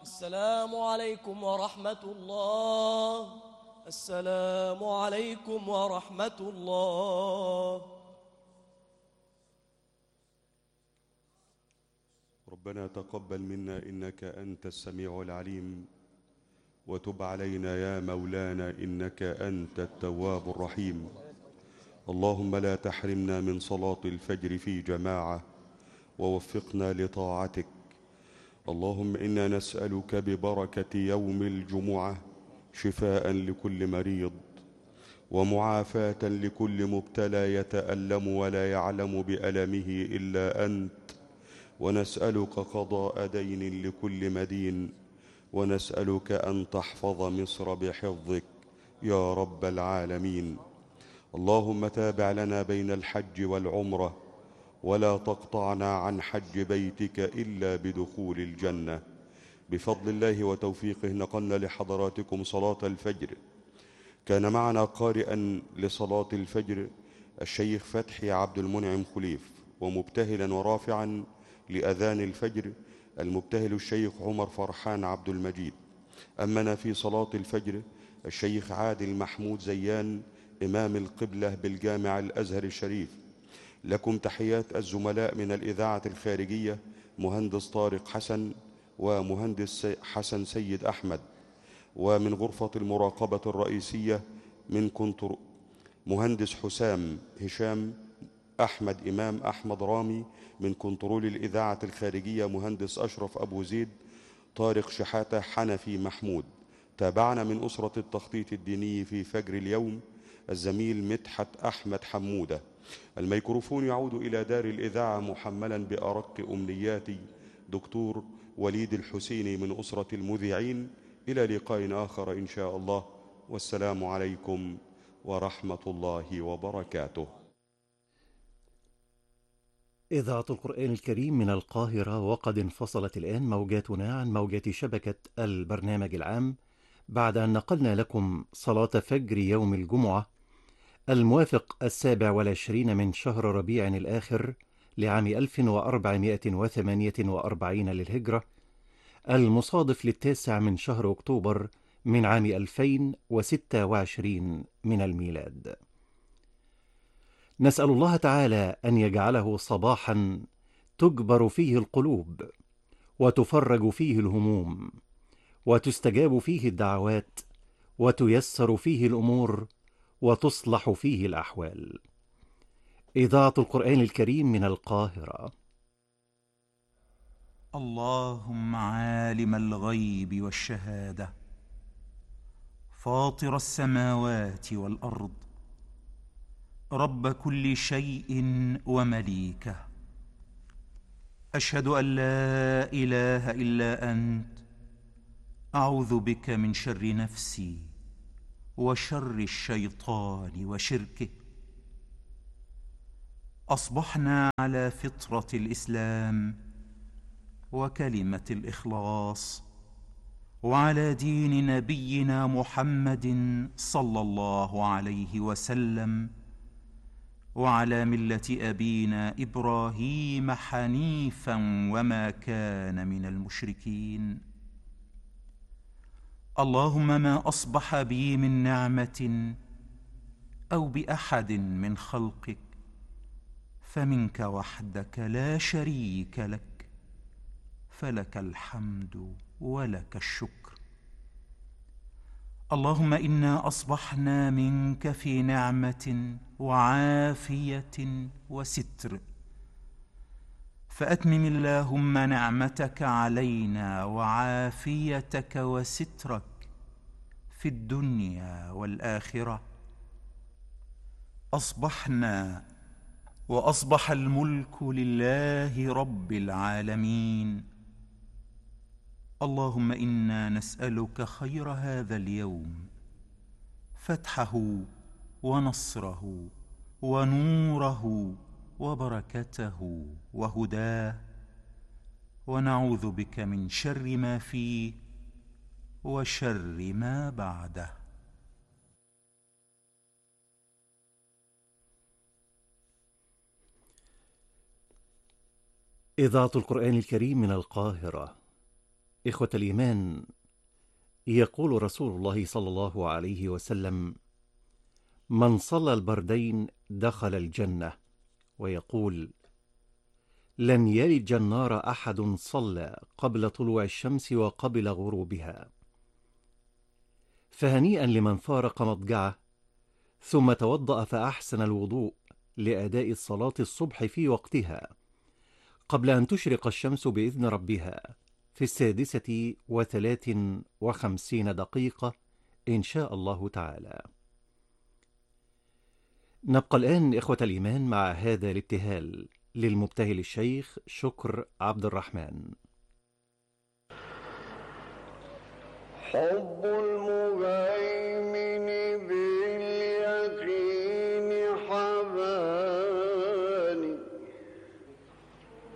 السلام عليكم ورحمة الله. السلام عليكم ورحمة الله. ربنا تقبل منا إنك أنت السميع العليم، وتب علينا يا مولانا إنك أنت التواب الرحيم. اللهم لا تحرمنا من صلاة الفجر في جماعة، ووفقنا لطاعتك. اللهم إنا نسألك ببركة يوم الجمعة شفاء لكل مريض، ومعافاة لكل مبتلى يتألم ولا يعلم بألمه إلا أنت، ونسألك قضاء دين لكل مدين، ونسألك أن تحفظ مصر بحفظك يا رب العالمين. اللهم تابع لنا بين الحج والعمرة، ولا تقطعنا عن حج بيتك إلا بدخول الجنة. بفضل الله وتوفيقه نقلنا لحضراتكم صلاة الفجر. كان معنا قارئا لصلاة الفجر الشيخ فتحي عبد المنعم خليف، ومبتهلا ورافعا لأذان الفجر المبتهل الشيخ عمر فرحان عبد المجيد. أمنا في صلاة الفجر الشيخ عادل محمود زيان إمام القبلة بالجامع الأزهر الشريف. لكم تحيات الزملاء من الإذاعة الخارجية مهندس طارق حسن ومهندس حسن سيد أحمد، ومن غرفة المراقبة الرئيسية من مهندس حسام هشام أحمد إمام أحمد رامي، من كنترول الإذاعة الخارجية مهندس أشرف أبو زيد طارق شحاتة حنفي محمود. تابعنا من أسرة التخطيط الديني في فجر اليوم الزميل مدحت أحمد حمودة. الميكروفون يعود إلى دار الإذاعة محملا بأرق أمنياتي دكتور وليد الحسيني من أسرة المذيعين. إلى لقاء آخر إن شاء الله، والسلام عليكم ورحمة الله وبركاته. إذاعة القرآن الكريم من القاهرة، وقد انفصلت الآن موجاتنا عن موجات شبكة البرنامج العام بعد أن نقلنا لكم صلاة فجر يوم الجمعة الموافق 27 من شهر ربيع الآخر لعام 1448 للهجرة، المصادف ل9 من شهر أكتوبر من عام 2026 من الميلاد. نسأل الله تعالى أن يجعله صباحا تجبر فيه القلوب، وتفرج فيه الهموم، وتستجاب فيه الدعوات، وتيسر فيه الأمور، وتصلح فيه الأحوال. إذاعة القرآن الكريم من القاهرة. اللهم عالم الغيب والشهادة، فاطر السماوات والأرض، رب كل شيء ومليكه، أشهد أن لا إله إلا أنت، أعوذ بك من شر نفسي وشر الشيطان وشركه. أصبحنا على فطرة الإسلام وكلمة الإخلاص، وعلى دين نبينا محمد صلى الله عليه وسلم، وعلى ملة أبينا إبراهيم حنيفا وما كان من المشركين. اللهم ما أصبح بي من نعمة أو بأحد من خلقك فمنك وحدك لا شريك لك، فلك الحمد ولك الشكر. اللهم إنا أصبحنا منك في نعمة وعافية وستر، فأتمم اللهم نعمتك علينا وعافيتك وسترك في الدنيا والآخرة. أصبحنا وأصبح الملك لله رب العالمين. اللهم إنا نسألك خير هذا اليوم، فتحه ونصره ونوره وبركته وهداه، ونعوذ بك من شر ما فيه وشر ما بعده. إذاعة القرآن الكريم من القاهرة. إخوة الإيمان، يقول رسول الله صلى الله عليه وسلم: من صلى البردين دخل الجنة. ويقول: لن يلج النار أحد صلى قبل طلوع الشمس وقبل غروبها. فهنيئا لمن فارق مضجعه ثم توضأ فأحسن الوضوء لأداء الصلاة الصبح في وقتها قبل أن تشرق الشمس بإذن ربها في 6:53 إن شاء الله تعالى. نبقى الآن إخوة الإيمان مع هذا الابتهال للمبتهل الشيخ شكر عبد الرحمن. حب المهيمن